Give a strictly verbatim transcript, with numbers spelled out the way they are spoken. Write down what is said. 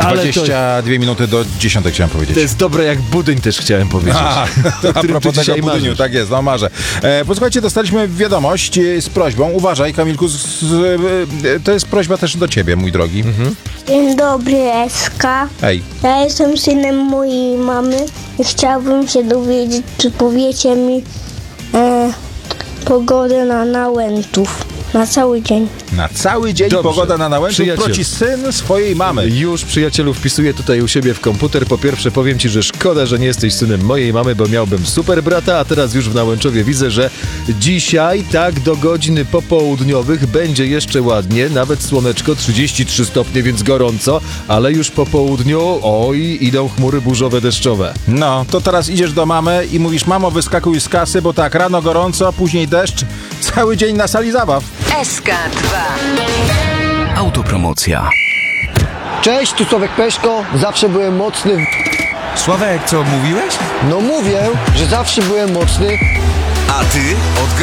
dwadzieścia dwie minuty do dziesiątej chciałem powiedzieć. To jest dobre jak budyń też chciałem powiedzieć. A, a propos tego budyniu, marzysz. Tak jest, no marzę. E, posłuchajcie, dostaliśmy wiadomość e, z prośbą. Uważaj, Kamilku, z, z, e, to jest prośba też do ciebie, mój drogi. Mhm. Dzień dobry, Eska. Hej. Ja jestem synem mojej mamy i chciałbym się dowiedzieć, czy powiecie mi e, pogodę na Nałętów. Na cały dzień. Na cały dzień Dobrze. Pogoda na Nałęczów. Przyjaciel. Proci syn swojej mamy. Już, przyjacielu, wpisuję tutaj u siebie w komputer. Po pierwsze powiem ci, że szkoda, że nie jesteś synem mojej mamy, bo miałbym super brata, a teraz już w Nałęczowie widzę, że dzisiaj tak do godzin popołudniowych będzie jeszcze ładnie, nawet słoneczko, trzydzieści trzy stopnie, więc gorąco, ale już po południu, oj, idą chmury burzowe, deszczowe. No, to teraz idziesz do mamy i mówisz: mamo, wyskakuj z kasy, bo tak, rano gorąco, później deszcz, cały dzień na sali zabaw. S K dwa. Autopromocja. Cześć, tu Sławek Peszko, zawsze byłem mocny. Sławek, co mówiłeś? No mówię, że zawsze byłem mocny. A ty odgadnij.